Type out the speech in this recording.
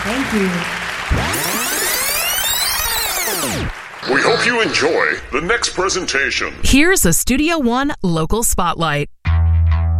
Thank you. We hope you enjoy the next presentation. Here's a Studio One local spotlight.